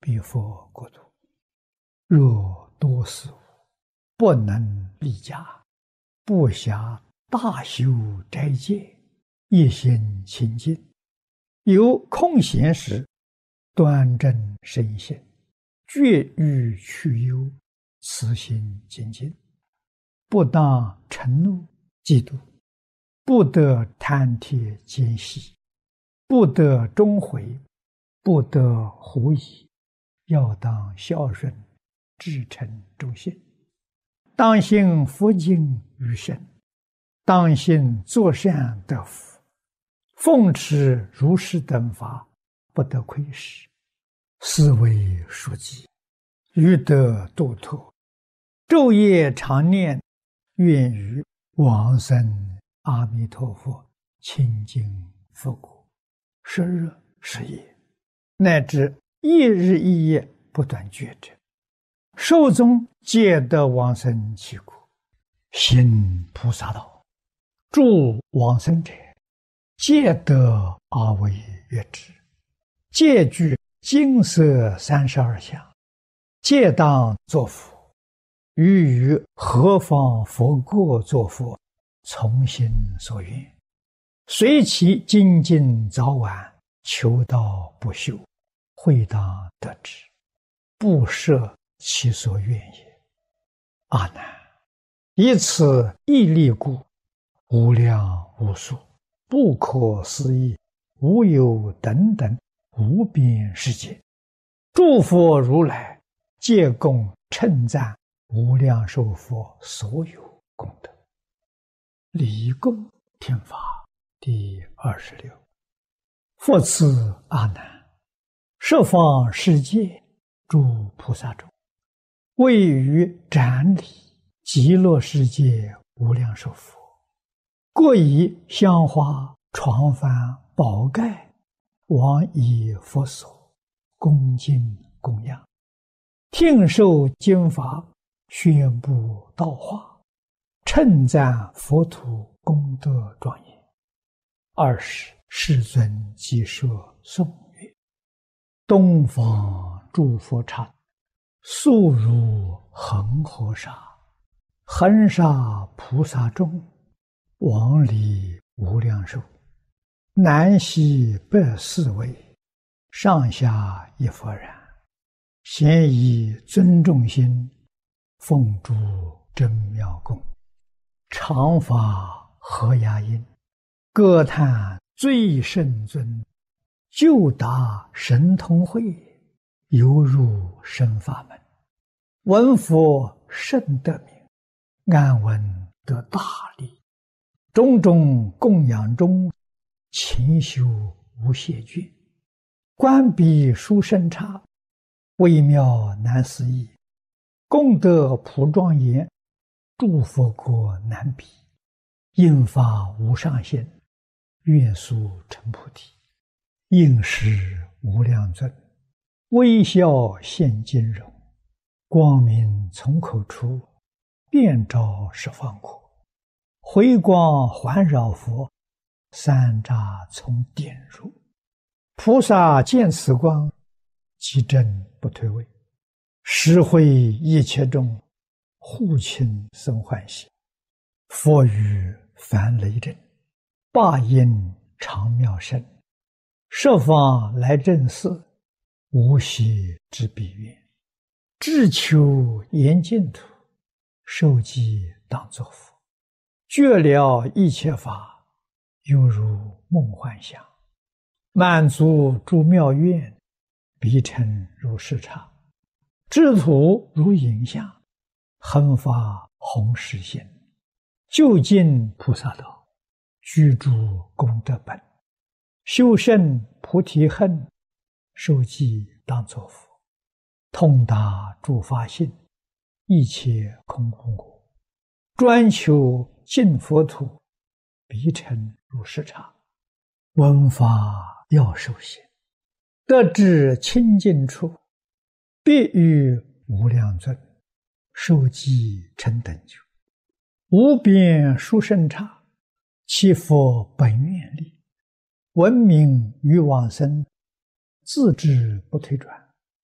彼佛国土。若多事物，不能立家，不暇大修斋戒，一心清净，有空闲时，端正身心，绝欲去忧，慈心精进，不当嗔怒嫉妒，不得贪帖奸细，不得终悔，不得狐疑，要当孝顺，至诚忠信，当信佛经于身，当信作善得福，奉持如是等法，不得亏失，是为书记，欲得度脱，昼夜常念，愿于往生阿弥陀佛清净佛国10日10夜，乃至一日一夜不断觉者，寿终皆得往生其国，行菩萨道，助往生者，皆得阿惟越致，皆具金色32相，皆当作佛，于何方佛国作佛，从心所愿，随其精进早晚，求道不休，会当得之，不设其所愿也。阿难，以此一力故，无量无数，不可思议，无有等等无边世界，诸佛如来皆共称赞无量寿佛所有功德。离供听法第26。复次阿难，十方世界诸菩萨中，位于展礼极乐世界无量寿佛，各以香花床幡宝盖往以佛所，恭敬供养，听受经法，宣布道化，称赞佛土功德庄严。20世尊即说颂曰：东方诸佛刹，速如恒河沙，恒沙菩萨众，往礼无量寿，南西北四围，上下一佛然，咸以尊重心，奉诸真妙供，常发和雅音，歌叹最胜尊，就达神通会，犹入深法门，闻佛甚得名，安闻得大利，种种供养中，勤修无懈倦，观彼殊胜刹，微妙难思议，功德普庄严，诸佛国难比，应发无上限，愿速成菩提，应时无量尊，微笑现金容，光明从口出，遍照十方国，回光环绕佛，三匝从点入，菩萨见此光，即正不退位，实会一切众，护亲生欢喜，佛语梵雷震，霸音长妙声，十方来正寺，无息之彼愿，志求严净土，受记当作佛，觉了一切法，犹如梦幻想，满足诸妙愿，彼成如是刹，智土如影像，恒发弘誓心，究竟菩萨道，居住功德本，修胜菩提恨，受记当作佛，通达诸法性，一切空无我，专求净佛土，彼成如是刹，闻法要受行，得至清净处，必与无量尊，受记成等觉，无边殊胜刹，其佛本愿力，闻名于往生，自知不退转，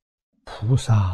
菩萨